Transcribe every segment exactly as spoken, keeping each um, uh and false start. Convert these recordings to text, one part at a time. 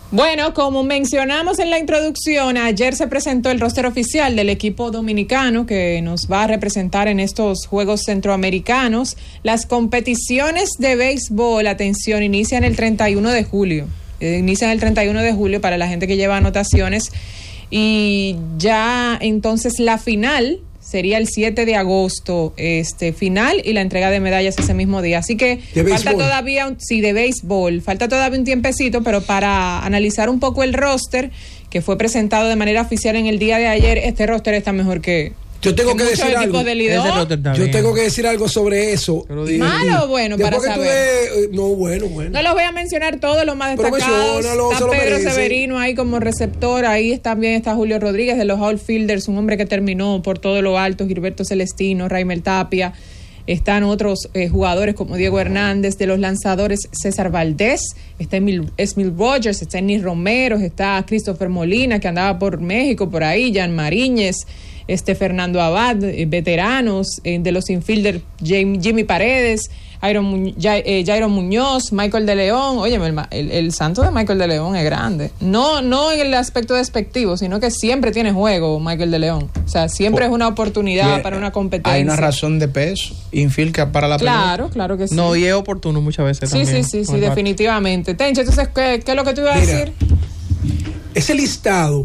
Bueno, como mencionamos en la introducción, ayer se presentó el roster oficial del equipo dominicano que nos va a representar en estos Juegos Centroamericanos. Las competiciones de béisbol, atención, inician el treinta y uno de julio. Eh, inician el treinta y uno de julio para la gente que lleva anotaciones. Y ya entonces la final sería el siete de agosto, este final y la entrega de medallas ese mismo día. Así que falta todavía, un, sí, de béisbol, falta todavía un tiempecito, pero para analizar un poco el roster que fue presentado de manera oficial en el día de ayer, este roster está mejor que Yo tengo que, que decir algo. De Yo tengo que decir algo sobre eso. Y, ¿malo o bueno para saber? De, no, bueno, bueno. No los voy a mencionar todos los más destacados. Está Pedro Severino ahí como receptor. Ahí también está Julio Rodríguez de los outfielders, un hombre que terminó por todo lo alto. Gilberto Celestino, Raimel Tapia. Están otros eh, jugadores como Diego Hernández. De los lanzadores, César Valdés. Está Emil, Emil Rogers. Está Ennis Romero. Está Christopher Molina, que andaba por México, por ahí. Jan Mariñez. Este Fernando Abad, eh, veteranos, eh, de los infielders, Jimmy Paredes, Jairo, Mu- eh, Jairo Muñoz, Michael de León. Oye, el, el, el santo de Michael de León es grande. No, no en el aspecto despectivo, sino que siempre tiene juego Michael de León. O sea, siempre oh, es una oportunidad yeah, para una competencia. Hay una razón de peso, infield que para la pelota. Claro, claro que sí. No, y es oportuno muchas veces sí, también. Sí, sí, sí, sí, definitivamente. Tencho, entonces, ¿qué, ¿qué es lo que tú ibas Mira, a decir? Ese listado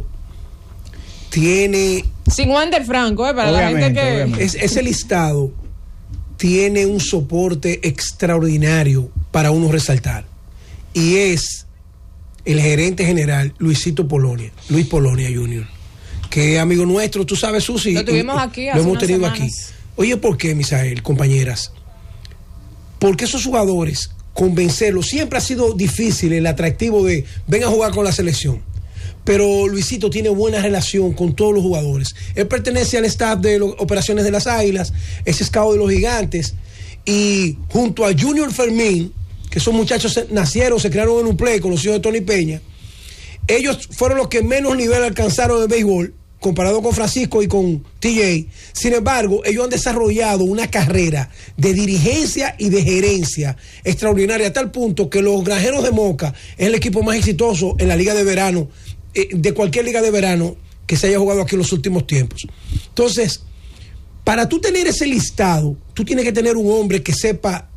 tiene... Sin Wander Franco, eh, para obviamente, la gente que... Es, ese listado tiene un soporte extraordinario para uno resaltar. Y es el gerente general, Luisito Polonia, Luis Polonia junior Que es amigo nuestro, tú sabes, Susi. Lo tuvimos aquí hace Lo hemos unas tenido semanas. aquí. Oye, ¿por qué, Misael, compañeras? Porque esos jugadores, convencerlos, siempre ha sido difícil el atractivo de ven a jugar con la selección. Pero Luisito tiene buena relación con todos los jugadores. Él pertenece al staff de lo, operaciones de las Águilas, es scout de los Gigantes, y junto a Junior Fermín, que esos muchachos nacieron, se crearon en un play con los hijos de Tony Peña, ellos fueron los que menos nivel alcanzaron en béisbol, comparado con Francisco y con T J. Sin embargo, ellos han desarrollado una carrera de dirigencia y de gerencia extraordinaria, a tal punto que los Granjeros de Moca es el equipo más exitoso en la liga de verano, de cualquier liga de verano que se haya jugado aquí en los últimos tiempos. Entonces, para tú tener ese listado, tú tienes que tener un hombre que sepa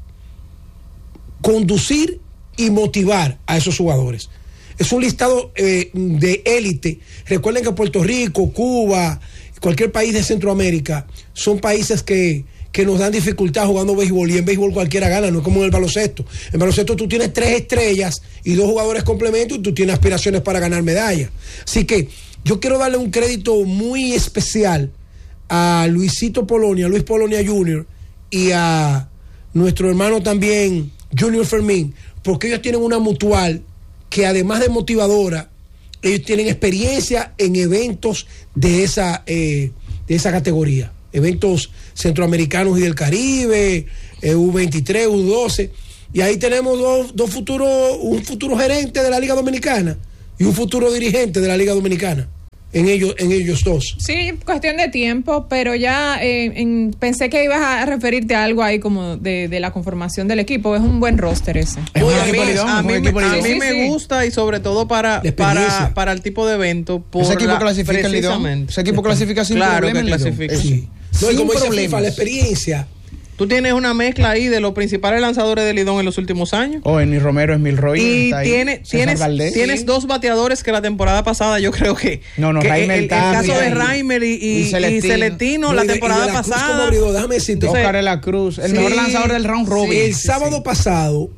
conducir y motivar a esos jugadores. Es un listado eh, de élite. Recuerden que Puerto Rico, Cuba, cualquier país de Centroamérica son países que, que nos dan dificultad jugando béisbol, y en béisbol cualquiera gana, no es como en el baloncesto. En baloncesto tú tienes tres estrellas y dos jugadores complementos y tú tienes aspiraciones para ganar medallas. Así que yo quiero darle un crédito muy especial a Luisito Polonia, Luis Polonia junior y a nuestro hermano también Junior Fermín, porque ellos tienen una mutual que además de motivadora, ellos tienen experiencia en eventos de esa, eh, de esa categoría. Eventos centroamericanos y del Caribe, eh, U veintitrés, U doce, y ahí tenemos dos, dos futuros, un futuro gerente de la Liga Dominicana y un futuro dirigente de la Liga Dominicana, en ellos, en ellos dos. Sí, cuestión de tiempo, pero ya eh, en, pensé que ibas a referirte a algo ahí como de, de la conformación del equipo. Es un buen roster ese. Es un equipo lidón, a mí, a mí, a mí me sí, gusta sí. Y sobre todo para, para, para el tipo de evento. Por ese equipo la, clasifica el lidón. Ese equipo clasifica sin claro problema. Que clasifica. Sí. No, y como dice FIFA, la experiencia. Tú tienes una mezcla ahí de los principales lanzadores de Lidón en los últimos años. Oh, Ennis Romero, Emil Roy. Y tiene, tienes, tienes sí. dos bateadores que la temporada pasada yo creo que... No, no, que Raimel el, el caso de Reimer y, y, y Celestino, y Celestino no, la temporada de la pasada. Abrió, déjame decirte. Oscar de la Cruz, el sí, mejor lanzador del round robin. Sí, el sí, sábado sí. pasado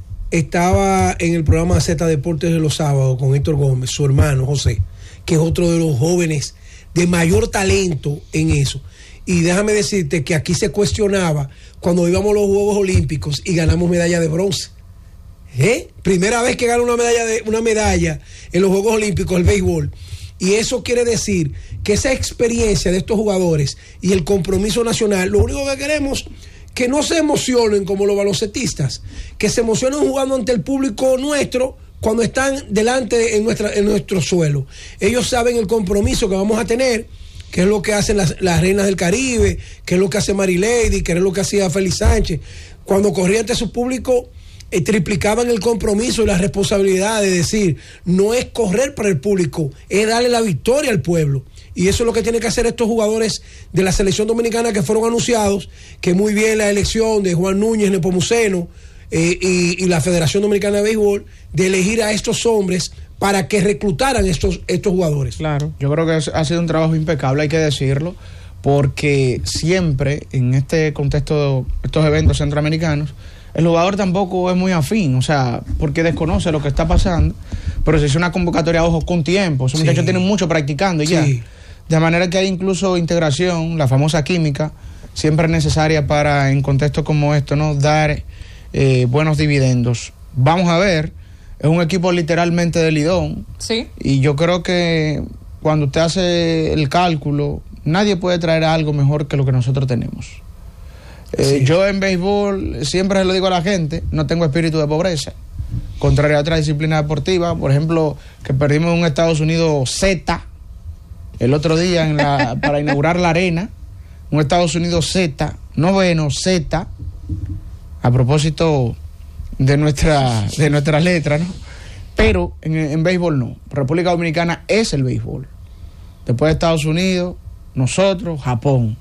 estaba en el programa Z Deportes de los sábados con Héctor Gómez, su hermano José, que es otro de los jóvenes de mayor talento en eso. Y déjame decirte que aquí se cuestionaba cuando íbamos a los Juegos Olímpicos y ganamos medalla de bronce. ¿Eh? Primera vez que gana una medalla, de, una medalla en los Juegos Olímpicos, el béisbol. Y eso quiere decir que esa experiencia de estos jugadores y el compromiso nacional, lo único que queremos que no se emocionen como los baloncetistas, que se emocionen jugando ante el público nuestro cuando están delante en, nuestra, en nuestro suelo. Ellos saben el compromiso que vamos a tener, que es lo que hacen las, las reinas del Caribe, que es lo que hace Mary Lady, que es lo que hacía Félix Sánchez. Cuando corría ante su público, eh, triplicaban el compromiso y la responsabilidad de decir, no es correr para el público, es darle la victoria al pueblo. Y eso es lo que tienen que hacer estos jugadores de la selección dominicana que fueron anunciados, que muy bien la elección de Juan Núñez Nepomuceno eh, y, y la Federación Dominicana de Béisbol, de elegir a estos hombres para que reclutaran estos, estos jugadores. Claro. Yo creo que ha sido un trabajo impecable, hay que decirlo, porque siempre en este contexto, estos eventos centroamericanos, el jugador tampoco es muy afín, o sea, porque desconoce lo que está pasando, pero se hizo una convocatoria, ojo, con tiempo, esos sí. muchachos tienen mucho practicando y sí. ya. De manera que hay incluso integración, la famosa química, siempre necesaria para, en contextos como esto, ¿no? Dar eh, buenos dividendos. Vamos a ver, es un equipo literalmente de Lidón. Sí. Y yo creo que cuando usted hace el cálculo, nadie puede traer algo mejor que lo que nosotros tenemos. Eh, sí. Yo en béisbol siempre lo digo a la gente, no tengo espíritu de pobreza. Contrario a otra disciplina deportiva, por ejemplo, que perdimos en un Estados Unidos Z, el otro día en la, para inaugurar la arena, un Estados Unidos Z, noveno Z, a propósito de nuestra, de nuestra letra, ¿no? Pero en, en béisbol no. República Dominicana es el béisbol. Después de Estados Unidos, nosotros, Japón.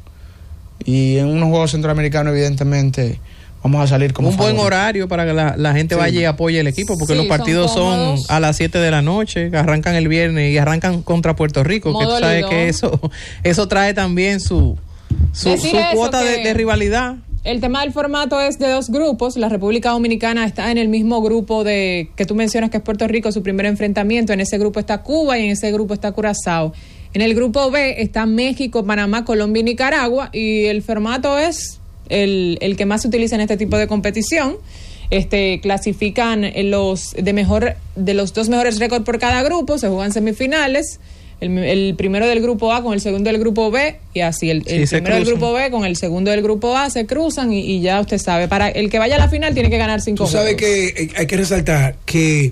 Y en unos Juegos Centroamericanos, evidentemente, vamos a salir como un favoritos. Buen horario para que la, la gente sí. vaya y apoye el equipo, porque sí, los partidos son, son a las siete de la noche, arrancan el viernes y arrancan contra Puerto Rico, Modo que tú sabes Lidón. Que eso eso trae también su, su, su cuota de, de rivalidad. El tema del formato es de dos grupos. La República Dominicana está en el mismo grupo de que tú mencionas, que es Puerto Rico, su primer enfrentamiento. En ese grupo está Cuba y en ese grupo está Curazao. En el grupo B está México, Panamá, Colombia y Nicaragua, y el formato es el, el que más se utiliza en este tipo de competición. Este, clasifican los de mejor de los dos mejores récords por cada grupo, se juegan semifinales. El, el primero del grupo A con el segundo del grupo B, y así el, el sí, primero del grupo B con el segundo del grupo A se cruzan y, y ya usted sabe, para el que vaya a la final tiene que ganar cinco Tú sabes juegos. Que hay que resaltar que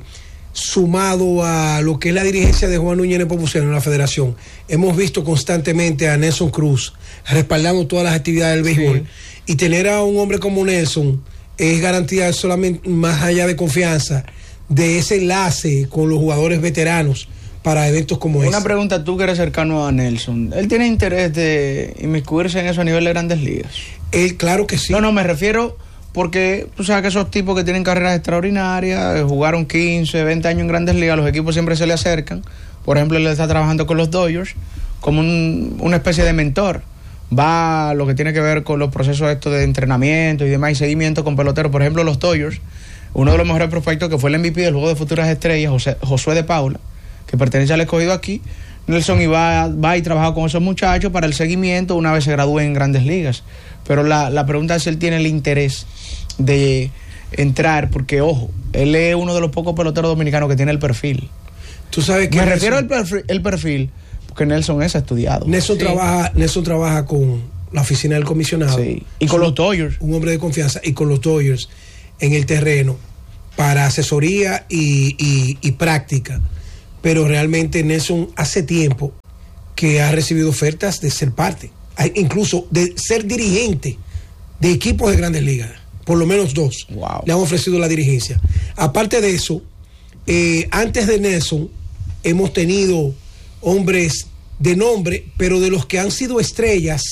sumado a lo que es la dirigencia de Juan Núñez Nepomuceno en la federación, hemos visto constantemente a Nelson Cruz respaldando todas las actividades del béisbol, sí. y tener a un hombre como Nelson es garantía solamente, más allá de confianza, de ese enlace con los jugadores veteranos para eventos como este. Una pregunta, tú que eres cercano a Nelson, ¿él tiene interés de inmiscuirse en eso a nivel de Grandes Ligas? Él, claro que sí. No, no, me refiero porque tú sabes que esos tipos que tienen carreras extraordinarias, jugaron quince, veinte años en Grandes Ligas, los equipos siempre se le acercan. Por ejemplo, él está trabajando con los Dodgers como un, una especie de mentor. Va a lo que tiene que ver con los procesos estos de entrenamiento y demás, y seguimiento con peloteros. Por ejemplo, los Dodgers, uno de los mejores prospectos que fue el M V P del Juego de Futuras Estrellas, José, Josué de Paula, que pertenece al escogido aquí. Nelson iba, va y trabaja con esos muchachos para el seguimiento una vez se gradúen en Grandes Ligas. Pero la, la pregunta es si él tiene el interés de entrar, porque ojo, él es uno de los pocos peloteros dominicanos que tiene el perfil. Tú sabes que me Nelson, refiero al perfil, el perfil, porque Nelson es estudiado. Nelson sí. trabaja, Nelson trabaja con la oficina del comisionado. Sí. Y con los Dodgers. Un hombre de confianza, y con los Dodgers en el terreno para asesoría y, y, y práctica. Pero realmente Nelson hace tiempo que ha recibido ofertas de ser parte, incluso de ser dirigente de equipos de Grandes Ligas, por lo menos dos. Wow. Le han ofrecido la dirigencia. Aparte de eso, eh, antes de Nelson hemos tenido hombres de nombre, pero de los que han sido estrellas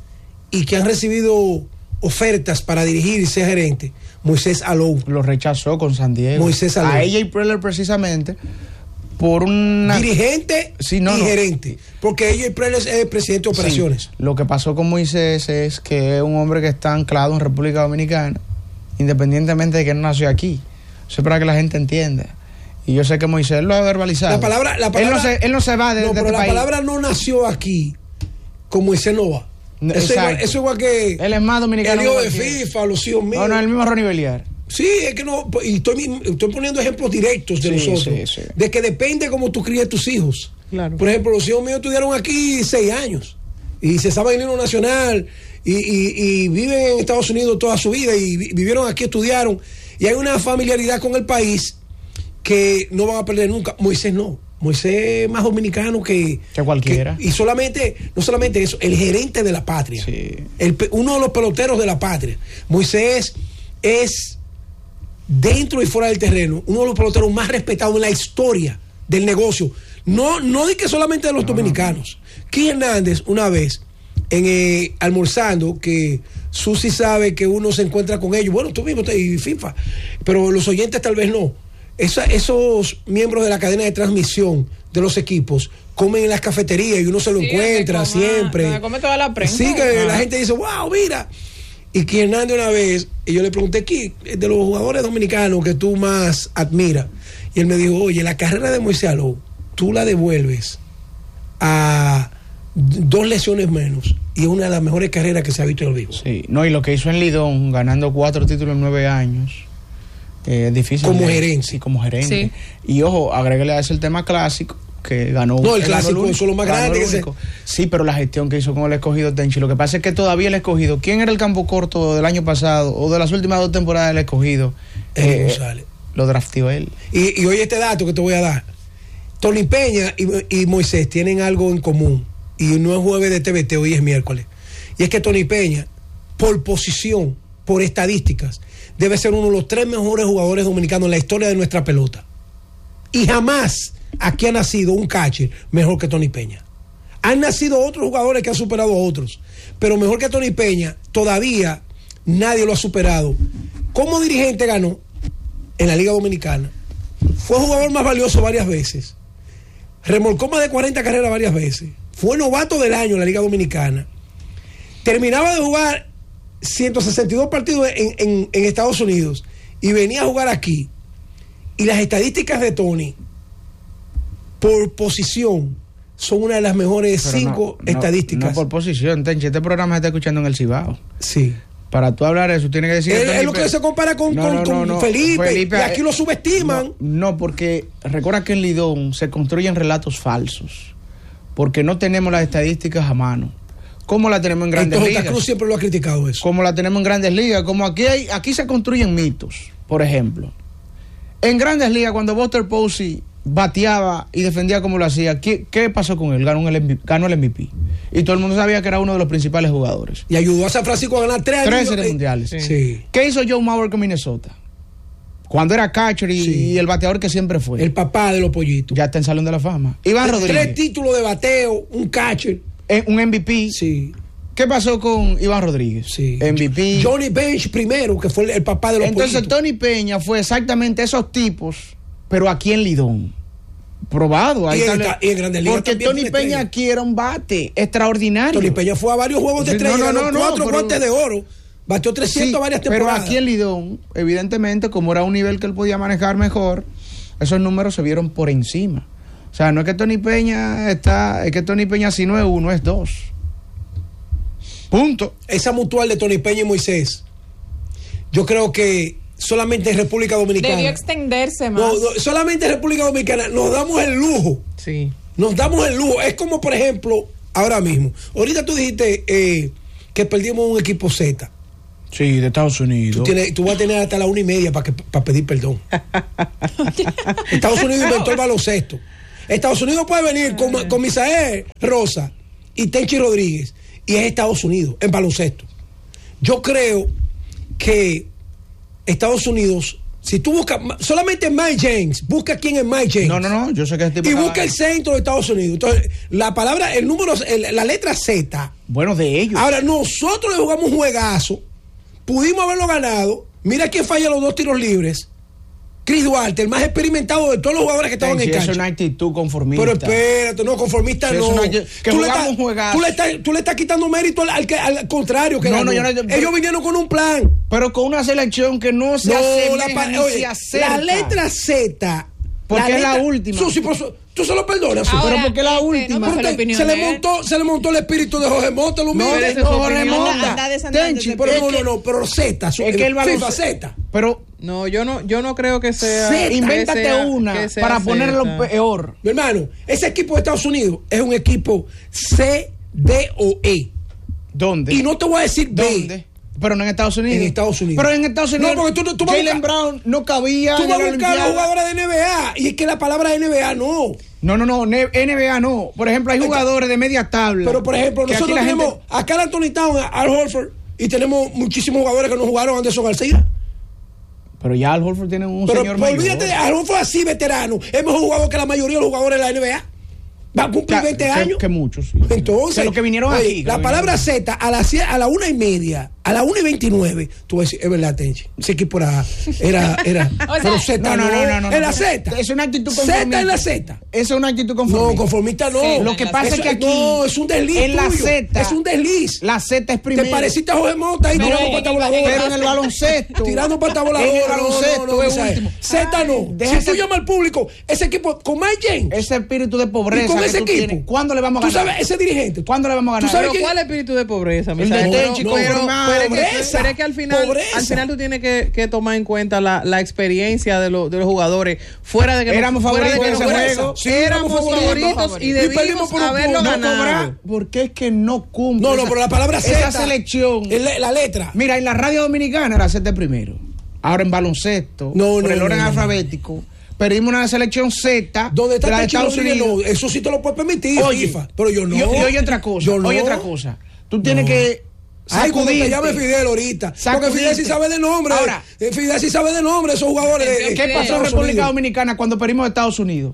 y que han recibido ofertas para dirigir y ser gerente. Moisés Alou lo rechazó con San Diego. Moisés Alou. A A J Preller precisamente por una dirigente sí, no, y no. gerente, porque A J Preller es el presidente de operaciones. Sí. Lo que pasó con Moisés es que es un hombre que está anclado en República Dominicana, independientemente de que no nació aquí. Eso es para que la gente entienda. Y yo sé que Moisés lo ha verbalizado. La palabra, la palabra él, no se, él no se va de, no, de pero este la país. palabra no nació aquí, como Moisés no va. Eso igual, eso igual que él es más dominicano. El hijo de FIFA, los hijos míos. No, no, el mismo Ronnie Beliar. Sí, es que no, y estoy, estoy poniendo ejemplos directos de sí, nosotros, sí, sí. de que depende cómo tú crías tus hijos. Claro. Por ejemplo, los hijos míos estudiaron aquí seis años y se saben el himno nacional y, y, y viven en Estados Unidos toda su vida y vi, vivieron aquí, estudiaron, y hay una familiaridad con el país que no van a perder nunca. Moisés no. Moisés es más dominicano que, que cualquiera. Que, y solamente, no solamente eso, el gerente de la patria. Sí. El, uno de los peloteros de la patria. Moisés es dentro y fuera del terreno, uno de los peloteros más respetados en la historia del negocio. No, no de que solamente de los no, dominicanos. Keith Hernández, una vez, en eh, almorzando, que Susi sabe que uno se encuentra con ellos, bueno, tú mismo y FIFA, pero los oyentes tal vez no. Esa, esos miembros de la cadena de transmisión de los equipos comen en las cafeterías y uno se lo sí, encuentra coma, siempre. Se come toda la prensa. Sí, que ah. la gente dice, wow, mira. Y Keith Hernández una vez, y yo le pregunté, ¿qué de los jugadores dominicanos que tú más admiras? Y él me dijo, oye, la carrera de Moisés Alou, tú la devuelves a dos lesiones menos y es una de las mejores carreras que se ha visto en el vivo. Sí, no, y lo que hizo en Lidón, ganando cuatro títulos en nueve años, eh, es difícil. Como de, gerente. Sí, como gerente. Sí. Y ojo, agrégale a eso el tema clásico, que ganó. No, el clásico es lo más grande que se... Sí, pero la gestión que hizo con el escogido Tenchi, lo que pasa es que todavía el escogido, ¿quién era el campo corto del año pasado o de las últimas dos temporadas del escogido? Eh, González. Lo drafteó él. Y, y oye este dato que te voy a dar. Tony Peña y, y Moisés tienen algo en común. Y no es jueves de T V T, hoy es miércoles. Y es que Tony Peña, por posición, por estadísticas, debe ser uno de los tres mejores jugadores dominicanos en la historia de nuestra pelota. Y jamás aquí ha nacido un catcher mejor que Tony Peña. Han nacido otros jugadores que han superado a otros, pero mejor que Tony Peña, todavía nadie lo ha superado. Como dirigente ganó en la Liga Dominicana. Fue jugador más valioso varias veces. Remolcó más de cuarenta carreras varias veces. Fue novato del año en la Liga Dominicana. Terminaba de jugar ciento sesenta y dos partidos en, en, en Estados Unidos y venía a jugar aquí. Y las estadísticas de Tony por posición son una de las mejores Pero cinco no, estadísticas. No, no por posición, Tenchi. Este programa se está escuchando en el Cibao. Sí. Para tú hablar eso, tiene que decir... Es, es lo que se compara con, no, con, no, con no, Felipe, Felipe, y aquí lo subestiman. No, no, porque recuerda que en Lidón se construyen relatos falsos, porque no tenemos las estadísticas a mano. ¿Cómo la tenemos en Grandes Entonces, Ligas? Santa Cruz siempre lo ha criticado eso. ¿Cómo la tenemos en Grandes Ligas? Como aquí hay, aquí se construyen mitos, por ejemplo. En Grandes Ligas, cuando Buster Posey bateaba y defendía como lo hacía, ¿qué, qué pasó con él? Ganó el, M V P, ganó el M V P. Y todo el mundo sabía que era uno de los principales jugadores. Y ayudó a San Francisco a ganar tres años. Tres series mundiales. Sí. Sí. ¿Qué hizo Joe Mauer con Minnesota? Cuando era catcher y, sí. y el bateador que siempre fue. El papá de los pollitos. Ya está en Salón de la Fama. Iván tres, Rodríguez. Tres títulos de bateo, un catcher. Eh, un M V P. Sí. ¿Qué pasó con Iván Rodríguez? Sí. M V P. Pollitos. Johnny Bench primero, que fue el, el papá de los Entonces pollitos. Tony Peña fue exactamente esos tipos, pero aquí en Lidón. Probado. Ahí y, en, está, y en Grandes Ligas porque Tony Peña estrella. Aquí era un bate extraordinario. Tony Peña fue a varios juegos de estrella, no, no, ganó no, cuatro no, guantes de oro, batió trescientas sí, varias temporadas. Pero aquí en Lidón, evidentemente, como era un nivel que él podía manejar mejor, esos números se vieron por encima. O sea, no es que Tony Peña está, es que Tony Peña si no es uno, es dos. Punto. Esa mutual de Tony Peña y Moisés, yo creo que solamente en República Dominicana debió extenderse más. No, no, solamente en República Dominicana nos damos el lujo. Sí. Nos damos el lujo. Es como, por ejemplo, ahora mismo. Ahorita tú dijiste eh, que perdimos un equipo Z. Sí, de Estados Unidos. Tú, tienes, tú vas a tener hasta la una y media para para pedir perdón. Estados Unidos inventó el baloncesto. Estados Unidos puede venir con, con Misael Rosa y Tenchi Rodríguez. Y es Estados Unidos en baloncesto. Yo creo que Estados Unidos, si tú buscas solamente Mike James, busca quién es Mike James. No, no, no, yo sé que es tipo y busca el centro de Estados Unidos. Entonces, la palabra, el número, el, la letra Z. Bueno, de ellos. Ahora, nosotros le jugamos un juegazo, pudimos haberlo ganado. Mira quién falla los dos tiros libres. Chris Duarte, el más experimentado de todos los jugadores que estaban en cancha. Es una actitud conformista. Pero espérate, no, conformista sí, no. Una, que tú, le estás, tú, le estás, tú le estás quitando mérito al, al, al contrario. Que no, no, yo no, ellos pero, vinieron con un plan. Pero con una selección que no se no, asemeja la, ni oye, se acerca. La letra Z. Porque la es letra, la última. Susi, por su, tú se lo perdonas. Ahora, pero porque es la última. No, se, se, le montó, se le montó el espíritu de Jorge Mota. Lo no, de no, Jorge Mota. Tenchi, pero no, no, no, pero Z. Es que el FIFA Z. Pero no, yo no, yo no creo que sea. Z, invéntate sea, una sea para ponerlo peor. Mi hermano, ese equipo de Estados Unidos es un equipo C D O E. ¿Dónde? Y no te voy a decir B. ¿Dónde? Pero no en Estados Unidos. En Estados Unidos. Pero en Estados Unidos. No, porque tú, tú vas Jaylen Brown no cabía. Tú vas a buscar a los jugadores de N B A. Y es que la palabra N B A no. No, no, no. N B A no. Por ejemplo, hay jugadores de media tabla. Pero, por ejemplo, nosotros tenemos gente... a Karl Anthony Towns, a Al Horford. Y tenemos muchísimos jugadores que no jugaron Anderson García. Pero ya Al Horford tiene un pero, señor pero mayor. olvídate de Al Horford así veterano. Hemos jugado que la mayoría de los jugadores de la N B A. Va a cumplir veinte que, años. Que muchos. Sí. Entonces, que los que vinieron oye, aquí. La palabra Z a la, a la una y media, a la una y veintinueve, tú vas a decir, es verdad, Tenchi. Ese equipo era. era, era o sea, pero Z no, no, no, no, no. Es la Z. Es una actitud conformista. Z es la Z. Esa es una actitud conformista. No, conformista no. Sí, lo que pasa eso, es que aquí. No, es un desliz. En la tuyo. Z. Es un desliz. La Z es primero. Te pareciste a Jorge Mota ahí no, tirando pata voladora. Pero en el baloncesto. Tirando pata voladora. En el baloncesto no, no, no, es último. Z no. Si tú llamas al público, ese equipo con Mike James. Ese espíritu de pobreza. Y con ese equipo. Tienes, ¿cuándo le vamos a ganar? Tú sabes, ese dirigente. ¿Cuándo le vamos a ganar? ¿Tú sabes pero cuál espíritu de pobreza? El de Tenchi pero, pero, pero, pero es que al final, al final tú tienes que, que tomar en cuenta la, la experiencia de, lo, de los jugadores. Fuera de que éramos no, favoritos fuera de que en no, ese juego. Sí, éramos favoritos, favoritos y debimos por haberlo no ganado. Cobrar porque es que no cumple. No, no, pero la palabra Z. Esa selección. La, la letra. Mira, en la radio dominicana era Z primero. Ahora en baloncesto, no, por no, el orden no, no, alfabético. Perdimos una selección Z donde está de la de Estados Unidos. No, eso sí te lo puede permitir, oye, FIFA, pero yo no. Y, y oye otra cosa, yo no. oye otra cosa. Tú tienes no. que Ay, cuando te llame Fidel ahorita. Sacudirte. Porque Fidel sí sabe de nombre. Ahora, Fidel sí sabe de nombre esos jugadores. De, ¿Qué pasó en República Unidos? Dominicana cuando perdimos a Estados Unidos?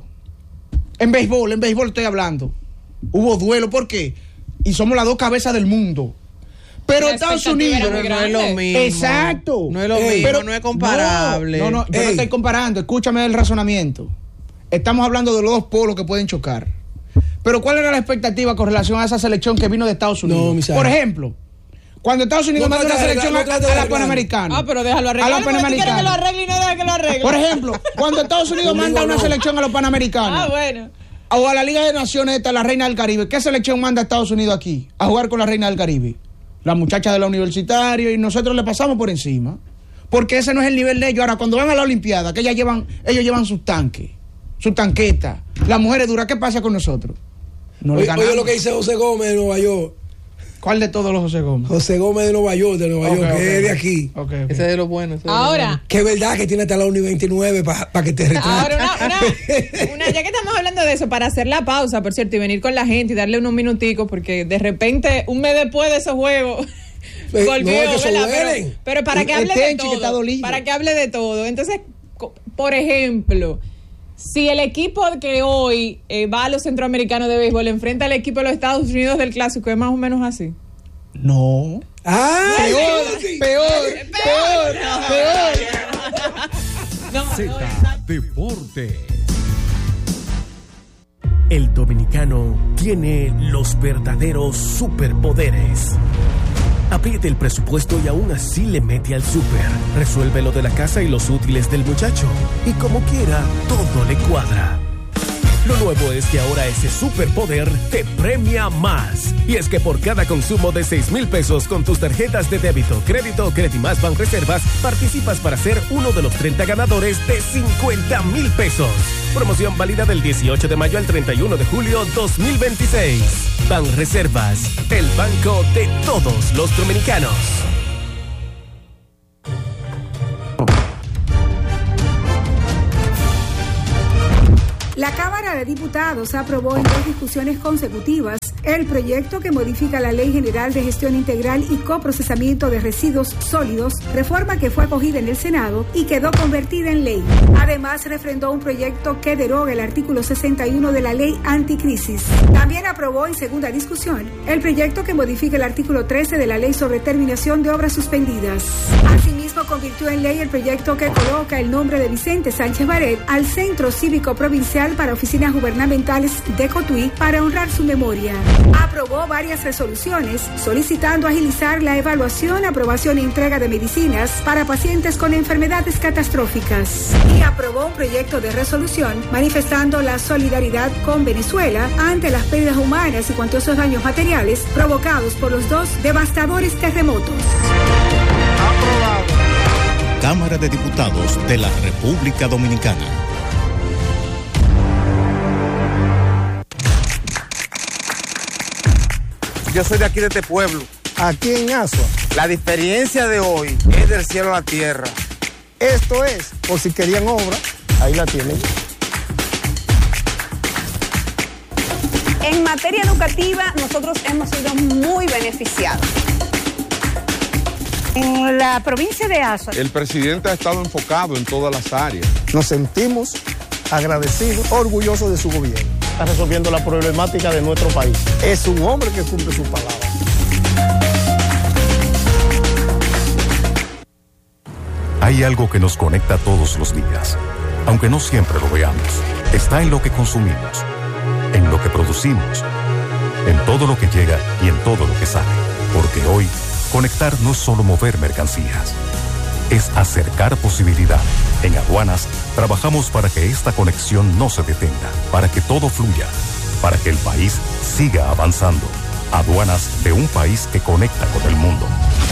En béisbol, en béisbol estoy hablando. Hubo duelo, ¿por qué? Y somos las dos cabezas del mundo. Pero la Estados Unidos no es lo mismo. Exacto. No es lo mismo, pero no es comparable. No, no, no yo Ey. no estoy comparando. Escúchame el razonamiento. Estamos hablando de los dos polos que pueden chocar. Pero ¿cuál era la expectativa con relación a esa selección que vino de Estados Unidos? No, por ejemplo, cuando Estados Unidos no manda una selección a, a la Panamericana. Ah, pero déjalo arreglar. A la Panamericana. Que lo arregle y no deja que lo arregle. Por ejemplo, cuando Estados Unidos manda una selección a los Panamericanos. Ah, bueno. O a la Liga de Naciones, esta, la Reina del Caribe. ¿Qué selección manda a Estados Unidos aquí a jugar con la Reina del Caribe? Las muchachas de la universitaria, y nosotros le pasamos por encima. Porque ese no es el nivel de ellos. Ahora, cuando van a la Olimpiada, que ellas llevan, ellos llevan sus tanques, sus tanquetas. Las mujeres duras, ¿qué pasa con nosotros? No oye, oye lo que dice José Gómez de Nueva York. ¿Cuál de todos los José Gómez? José Gómez de Nueva York, de Nueva okay, York, okay, que es de aquí. Okay, okay. Ese es de los buenos. Ahora. Bueno. Que es verdad que tiene hasta la uni veintinueve para pa que te retrate. Ahora, una, una, una, ya que estamos hablando de eso, para hacer la pausa, por cierto, y venir con la gente y darle unos minuticos, porque de repente, un mes después de esos juegos, eh, volvió, no, ¿verdad? Pero, pero para que hable de todo. Para que hable de todo. Entonces, por ejemplo, si el equipo que hoy eh, va a los centroamericanos de béisbol enfrenta al equipo de los Estados Unidos del Clásico, ¿es más o menos así? No. Ah, peor, sí. peor, peor, peor, peor. No, Z Deporte. El dominicano tiene los verdaderos superpoderes. Apriete el presupuesto y aún así le mete al súper. Resuelve lo de la casa y los útiles del muchacho. Y como quiera, todo le cuadra. Lo nuevo es que ahora ese superpoder te premia más. Y es que por cada consumo de seis mil pesos con tus tarjetas de débito, crédito o Credimás Banreservas, participas para ser uno de los treinta ganadores de cincuenta mil pesos. Promoción válida del dieciocho de mayo al treinta y uno de julio dos mil veintiséis. Banreservas, el banco de todos los dominicanos. La Cámara de Diputados aprobó en dos discusiones consecutivas el proyecto que modifica la Ley General de Gestión Integral y Coprocesamiento de Residuos Sólidos, reforma que fue acogida en el Senado y quedó convertida en ley. Además, refrendó un proyecto que deroga el artículo sesenta y uno de la Ley Anticrisis. También aprobó en segunda discusión el proyecto que modifica el artículo trece de la Ley sobre Terminación de Obras Suspendidas. Asimismo, convirtió en ley el proyecto que coloca el nombre de Vicente Sánchez Baret al Centro Cívico Provincial para Oficinas Gubernamentales de Cotuí para honrar su memoria. Aprobó varias resoluciones solicitando agilizar la evaluación, aprobación e entrega de medicinas para pacientes con enfermedades catastróficas. Y aprobó un proyecto de resolución manifestando la solidaridad con Venezuela ante las pérdidas humanas y cuantiosos daños materiales provocados por los dos devastadores terremotos. Aprobado. Cámara de Diputados de la República Dominicana. Yo soy de aquí, de este pueblo. Aquí en Asua. La diferencia de hoy es del cielo a la tierra. Esto es, por si querían obra, ahí la tienen. En materia educativa, nosotros hemos sido muy beneficiados. En la provincia de Azua, el presidente ha estado enfocado en todas las áreas. Nos sentimos agradecidos, orgullosos de su gobierno. Está resolviendo la problemática de nuestro país. Es un hombre que cumple su palabra. Hay algo que nos conecta todos los días, aunque no siempre lo veamos. Está en lo que consumimos, en lo que producimos, en todo lo que llega y en todo lo que sale. Porque hoy, conectar no es solo mover mercancías, es acercar posibilidades. En Aduanas, trabajamos para que esta conexión no se detenga, para que todo fluya, para que el país siga avanzando. Aduanas de un país que conecta con el mundo.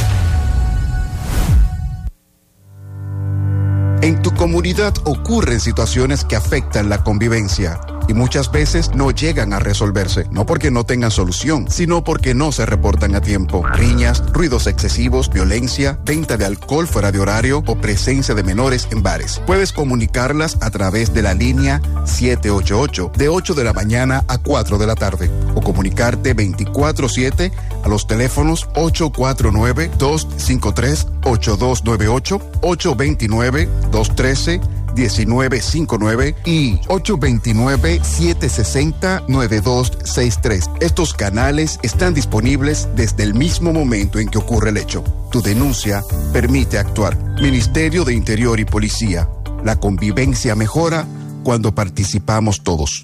En tu comunidad ocurren situaciones que afectan la convivencia y muchas veces no llegan a resolverse, no porque no tengan solución, sino porque no se reportan a tiempo. Riñas, ruidos excesivos, violencia, venta de alcohol fuera de horario o presencia de menores en bares. Puedes comunicarlas a través de la línea siete ocho ocho de ocho de la mañana a cuatro de la tarde o comunicarte veinticuatro siete a los teléfonos ocho cuatro nueve, dos cinco tres, ocho dos nueve ocho, ocho dos nueve, dos uno tres, uno nueve cinco nueve y ocho dos nueve, siete seis cero, nueve dos seis tres. Estos canales están disponibles desde el mismo momento en que ocurre el hecho. Tu denuncia permite actuar. Ministerio de Interior y Policía. La convivencia mejora cuando participamos todos.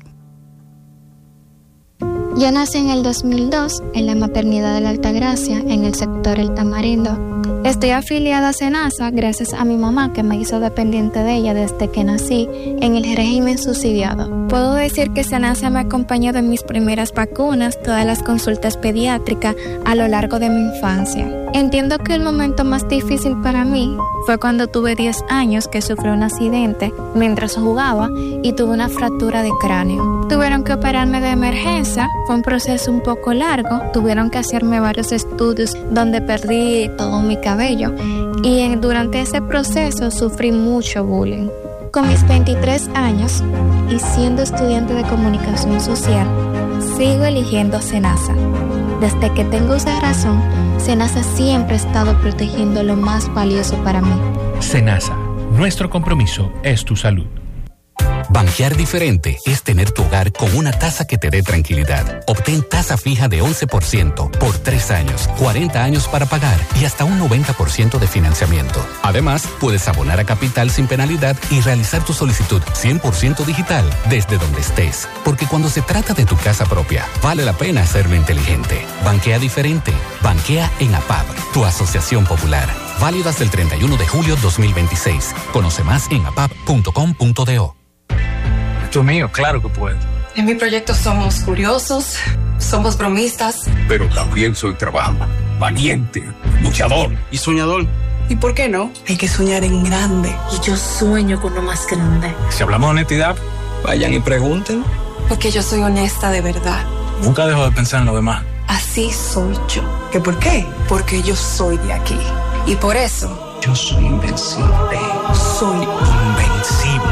Yo nací en el dos mil dos en la maternidad de la Altagracia, en el sector El Tamarindo. Estoy afiliada a SENASA gracias a mi mamá, que me hizo dependiente de ella desde que nací en el régimen subsidiado. Puedo decir que SENASA me acompañó en mis primeras vacunas, todas las consultas pediátricas a lo largo de mi infancia. Entiendo que el momento más difícil para mí fue cuando tuve diez años, que sufrí un accidente mientras jugaba y tuve una fractura de cráneo. Tuvieron que operarme de emergencia, fue un proceso un poco largo, tuvieron que hacerme varios estudios donde perdí todo mi cabello y en, durante ese proceso sufrí mucho bullying. Con mis veintitrés años y siendo estudiante de comunicación social, sigo eligiendo SENASA. Desde que tengo uso de razón, SENASA siempre ha estado protegiendo lo más valioso para mí. SENASA, nuestro compromiso es tu salud. Banquear diferente es tener tu hogar con una tasa que te dé tranquilidad. Obtén tasa fija de once por ciento por tres años, cuarenta años para pagar y hasta un noventa por ciento de financiamiento. Además, puedes abonar a capital sin penalidad y realizar tu solicitud cien por ciento digital desde donde estés. Porque cuando se trata de tu casa propia, vale la pena hacerlo inteligente. Banquea diferente. Banquea en APAB, tu asociación popular. Válido hasta el treinta y uno de julio dos mil veintiséis. Conoce más en apab punto com punto do. Esto mío, claro que puedo. En mi proyecto somos curiosos, somos bromistas. Pero también soy trabajador, valiente, luchador y soñador. ¿Y por qué no? Hay que soñar en grande. Y yo sueño con lo más grande. Si hablamos de honestidad, vayan y pregunten. Porque yo soy honesta de verdad. Nunca dejo de pensar en lo demás. Así soy yo. ¿Qué por qué? Porque yo soy de aquí. Y por eso... yo soy invencible. Soy invencible.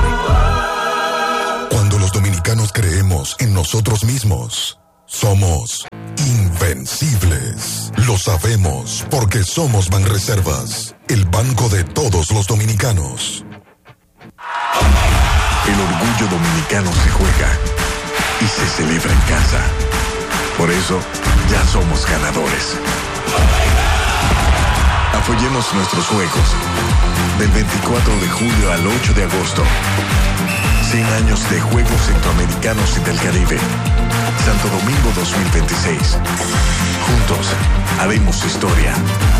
Cuando los dominicanos creemos en nosotros mismos, somos invencibles. Lo sabemos porque somos Banreservas, el banco de todos los dominicanos. El orgullo dominicano se juega y se celebra en casa. Por eso, ya somos ganadores. Apoyemos nuestros juegos. Del veinticuatro de julio al ocho de agosto. cien años de Juegos Centroamericanos y del Caribe. Santo Domingo dos mil veintiséis. Juntos, haremos historia.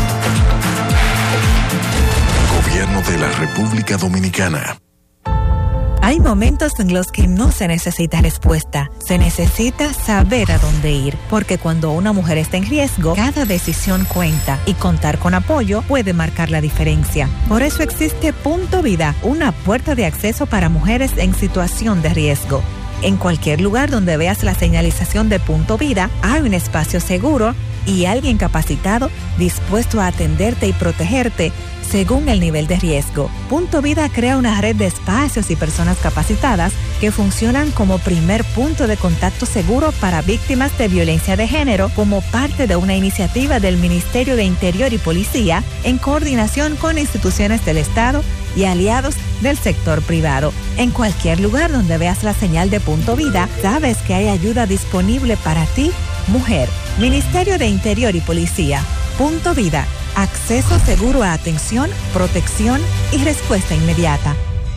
Gobierno de la República Dominicana. Hay momentos en los que no se necesita respuesta, se necesita saber a dónde ir, porque cuando una mujer está en riesgo, cada decisión cuenta y contar con apoyo puede marcar la diferencia. Por eso existe Punto Vida, una puerta de acceso para mujeres en situación de riesgo. En cualquier lugar donde veas la señalización de Punto Vida, hay un espacio seguro y alguien capacitado dispuesto a atenderte y protegerte, según el nivel de riesgo. Punto Vida crea una red de espacios y personas capacitadas que funcionan como primer punto de contacto seguro para víctimas de violencia de género como parte de una iniciativa del Ministerio de Interior y Policía en coordinación con instituciones del Estado y aliados del sector privado. En cualquier lugar donde veas la señal de Punto Vida, sabes que hay ayuda disponible para ti, mujer. Ministerio de Interior y Policía. Punto Vida. Acceso seguro a atención, protección y respuesta inmediata.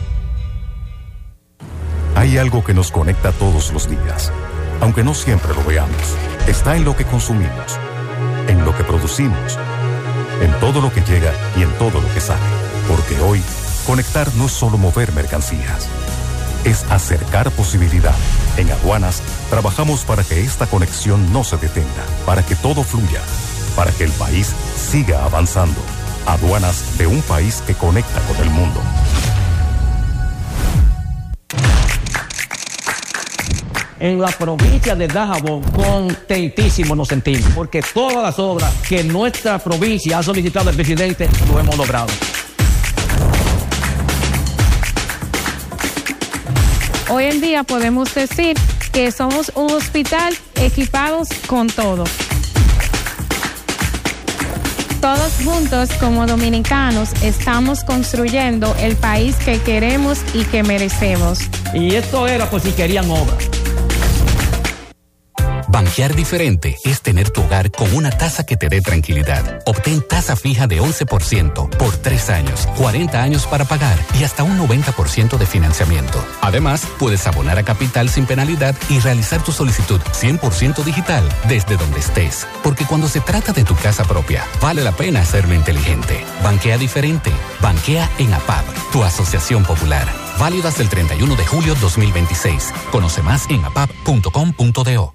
Hay algo que nos conecta todos los días, aunque no siempre lo veamos. Está en lo que consumimos, en lo que producimos, en todo lo que llega y en todo lo que sale. Porque hoy, conectar no es solo mover mercancías, es acercar posibilidad. En Aduanas, trabajamos para que esta conexión no se detenga, para que todo fluya, para que el país siga avanzando. Aduanas de un país que conecta con el mundo. En la provincia de Dajabón, contentísimo nos sentimos, porque todas las obras que nuestra provincia ha solicitado al presidente, lo hemos logrado. Hoy en día podemos decir que somos un hospital equipados con todo. Todos juntos como dominicanos estamos construyendo el país que queremos y que merecemos. Y esto era por si querían obras. Banquear diferente es tener tu hogar con una tasa que te dé tranquilidad. Obtén tasa fija de once por ciento por tres años, cuarenta años para pagar y hasta un noventa por ciento de financiamiento. Además, puedes abonar a capital sin penalidad y realizar tu solicitud cien por ciento digital desde donde estés. Porque cuando se trata de tu casa propia, vale la pena hacerlo inteligente. Banquea diferente. Banquea en APAB, tu asociación popular. Válido hasta el treinta y uno de julio de dos mil veintiséis. Conoce más en apab punto com punto do.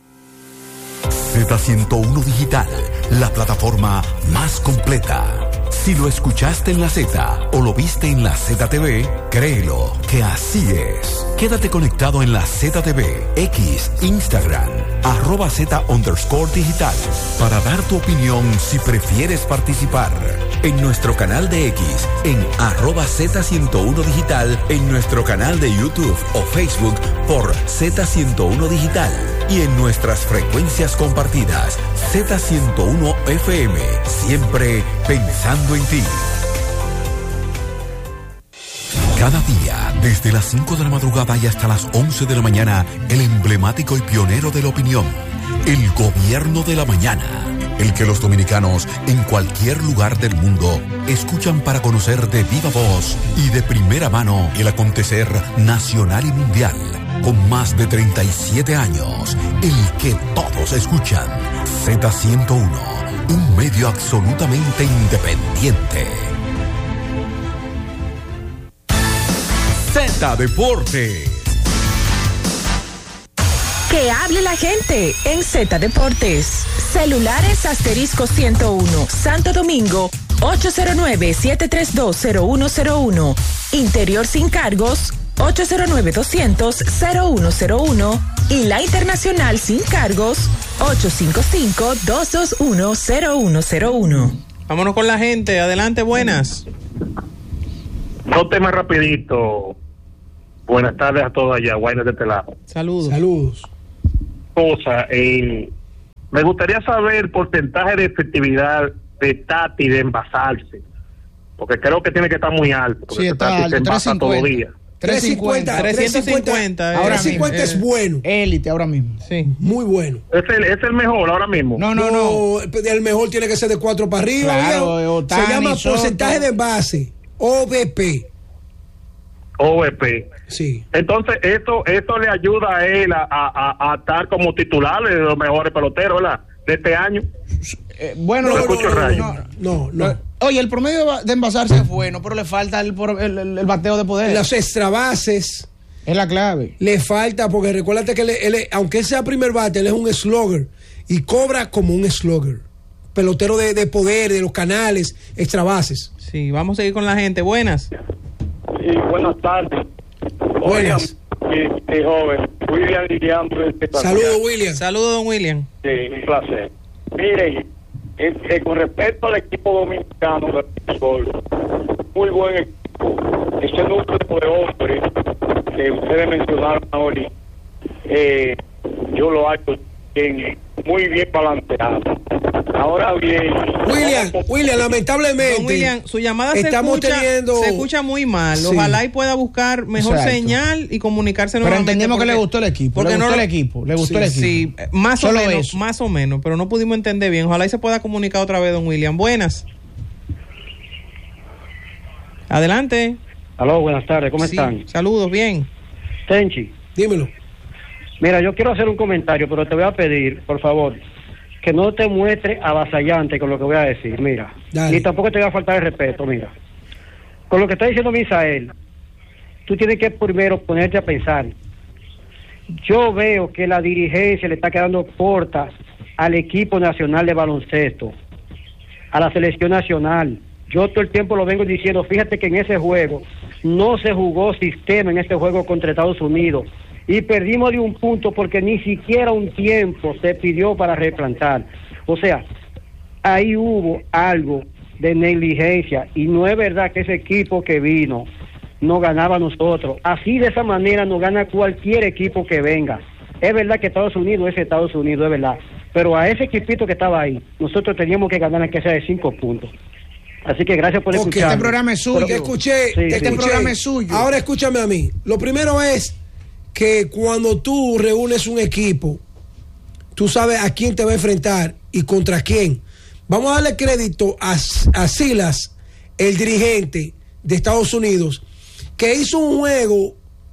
Z ciento uno Digital, la plataforma más completa. Si lo escuchaste en la Z o lo viste en la Z T V, créelo que así es. Quédate conectado en la Z T V, X, Instagram, arroba Z underscore digital, para dar tu opinión si prefieres participar. En nuestro canal de X, en arroba Z ciento uno Digital, en nuestro canal de YouTube o Facebook por Z ciento uno Digital y en nuestras frecuencias compartidas, Z ciento uno F M, siempre pensando en ti. Cada día, desde las cinco de la madrugada y hasta las once de la mañana, el emblemático y pionero de la opinión, el Gobierno de la Mañana, el que los dominicanos en cualquier lugar del mundo escuchan para conocer de viva voz y de primera mano el acontecer nacional y mundial. Con más de treinta y siete años, el que todos escuchan, Z ciento uno, un medio absolutamente independiente. Z Deportes. Que hable la gente en Z Deportes. Celulares asterisco ciento uno, Santo Domingo, ocho cero nueve, siete tres dos, cero uno cero uno. Interior sin cargos, ocho cero nueve, doscientos, cero uno cero uno. Y la Internacional sin cargos, ocho cinco cinco, dos dos uno, cero uno cero uno. Vámonos con la gente. Adelante, buenas. Dos temas rapidito. Buenas tardes a todos allá, Guayna de este lado. Saludos. Saludos. Cosa, eh, me gustaría saber el porcentaje de efectividad de Tati de envasarse, porque creo que tiene que estar muy alto, porque sí, está alto, se envasa todo día. trescientos cincuenta, trescientos cincuenta, ahora trescientos cincuenta es bueno. Élite ahora mismo. Sí. Muy bueno. ¿Es el, es el mejor ahora mismo? No, no, no. no. El mejor tiene que ser de cuatro para arriba. Claro, Otani, se llama Soto. Porcentaje de envase, O V P. O V P. Sí. Entonces, esto esto le ayuda a él a, a, a estar como titular de los mejores peloteros, ¿verdad? De este año. Eh, bueno, no, no, escucho no, rayo. no, no, no. Oye, el promedio de envasarse es bueno, pero le falta el, el, el, el bateo de poder. Las extra bases. Es la clave. Le falta, porque recuérdate que él, él, aunque él sea primer bate, él es un slugger y cobra como un slugger. Pelotero de, de poder, de los canales, extra bases. Sí, vamos a seguir con la gente. Buenas. Sí, buenas tardes. Buenas. Mi, mi joven, William Guillermo. Saludos, William. Saludos, don William. Sí, un placer. Miren, Eh, eh, con respecto al equipo dominicano de fútbol, muy buen equipo. Ese número de hombres que ustedes mencionaron ahorita, eh, yo lo hago bien, muy bien balanceado. Ahora bien, William, William, lamentablemente, Don William, su llamada se estamos escucha, teniendo... se escucha muy mal. Sí. Ojalá y pueda buscar mejor Exacto. señal y comunicarse Pero nuevamente. entendemos que porque- le gustó el equipo. porque Le no gustó lo- el equipo. Le gustó sí, el equipo. sí, más Solo o menos, eso. más o menos, pero no pudimos entender bien. Ojalá y se pueda comunicar otra vez, don William. Buenas. Adelante. Aló, buenas tardes, ¿cómo Sí, están? saludos, bien. Tenchi. Dímelo. Mira, yo quiero hacer un comentario, pero te voy a pedir, por favor, que no te muestres avasallante con lo que voy a decir, mira. Dale. Ni tampoco te voy a faltar el respeto, mira. Con lo que está diciendo Misael, tú tienes que primero ponerte a pensar. Yo veo que la dirigencia le está quedando corta al equipo nacional de baloncesto, a la selección nacional. Yo todo el tiempo lo vengo diciendo, fíjate que en ese juego no se jugó sistema en este juego contra Estados Unidos y perdimos de un punto porque ni siquiera un tiempo se pidió para replantar. O sea, ahí hubo algo de negligencia y no es verdad que ese equipo que vino no ganaba a nosotros. Así de esa manera no gana cualquier equipo que venga. Es verdad que Estados Unidos es Estados Unidos, es verdad, pero a ese equipito que estaba ahí nosotros teníamos que ganar que sea de cinco puntos. Así que gracias por Okay, escuchar. Este programa es suyo. Te escuché, Sí, te sí. escuché. programa es suyo. Ahora escúchame a mí. Lo primero es que cuando tú reúnes un equipo, tú sabes a quién te va a enfrentar y contra quién. Vamos a darle crédito a, a Silas, el dirigente de Estados Unidos, que hizo un juego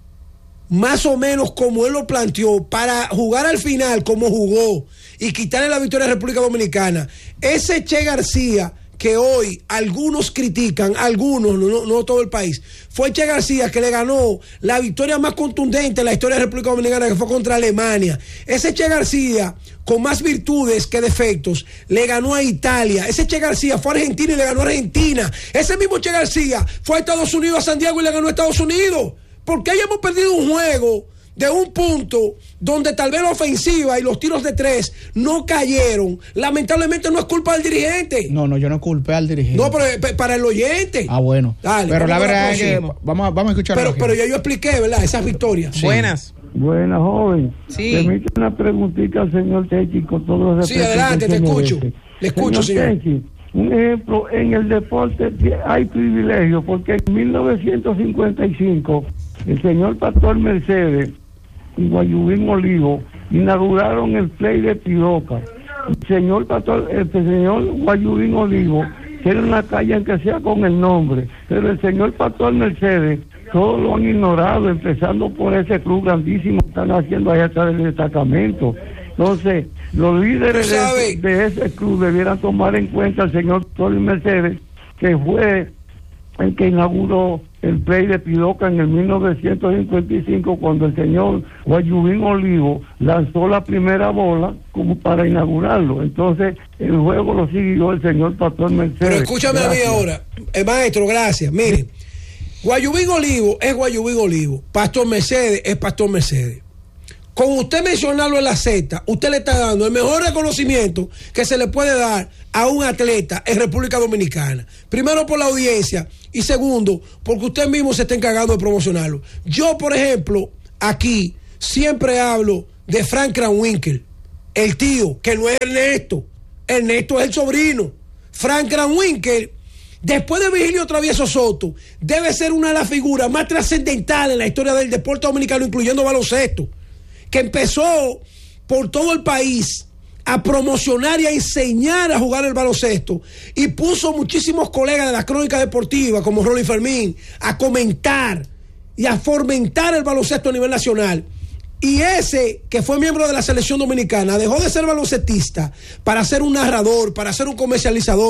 más o menos como él lo planteó para jugar al final como jugó y quitarle la victoria a la República Dominicana. Ese Che García que hoy algunos critican, algunos, no, no todo el país, fue Che García que le ganó la victoria más contundente en la historia de la República Dominicana, que fue contra Alemania. Ese Che García, con más virtudes que defectos, le ganó a Italia. Ese Che García fue a Argentina y le ganó a Argentina. Ese mismo Che García fue a Estados Unidos, a San Diego, y le ganó a Estados Unidos. Porque ahí hemos perdido un juego de un punto donde tal vez la ofensiva y los tiros de tres no cayeron. Lamentablemente no es culpa del dirigente. No, no, yo no culpé al dirigente. No, pero para el oyente. Ah, bueno. Dale, pero la vamos a verdad la es que próxima. vamos a, vamos a escuchar. Pero, a la pero gente. ya yo expliqué, ¿verdad? Esas victorias. Sí. Buenas. Buenas, joven. Sí. Permítame una preguntita al señor Techi con todos los Sí, respetos adelante, que te se escucho. merece. Le escucho, señor. Techi, un ejemplo, en el deporte hay privilegio, porque en mil novecientos cincuenta y cinco el señor Pastor Mercedes y Guayubín Olivo inauguraron el play de Piroca. El señor Pastor, el señor Guayubín Olivo tiene una calle en que sea con el nombre, pero el señor Pastor Mercedes todos lo han ignorado, empezando por ese club grandísimo que están haciendo allá atrás del destacamento. Entonces, los líderes de, de ese club debieran tomar en cuenta al señor Pastor Mercedes, que fue el que inauguró el play de Pidoca en el mil novecientos cincuenta y cinco, cuando el señor Guayubín Olivo lanzó la primera bola como para inaugurarlo. Entonces el juego lo siguió el señor Pastor Mercedes. Pero escúchame gracias. A mí ahora, el maestro, gracias. Mire, Guayubín Olivo es Guayubín Olivo, Pastor Mercedes es Pastor Mercedes. Con usted mencionarlo en la Z, usted le está dando el mejor reconocimiento que se le puede dar a un atleta en República Dominicana. Primero por la audiencia y segundo porque usted mismo se está encargando de promocionarlo. Yo, por ejemplo, aquí siempre hablo de Frank Kranwinkel, el tío, que no es Ernesto. Ernesto es el sobrino. Frank Kranwinkel, después de Virgilio Travieso Soto, debe ser una de las figuras más trascendentales en la historia del deporte dominicano, incluyendo baloncesto, que empezó por todo el país a promocionar y a enseñar a jugar el baloncesto y puso muchísimos colegas de la crónica deportiva como Rolly Fermín a comentar y a fomentar el baloncesto a nivel nacional. Y ese que fue miembro de la selección dominicana dejó de ser baloncestista para ser un narrador, para ser un comercializador.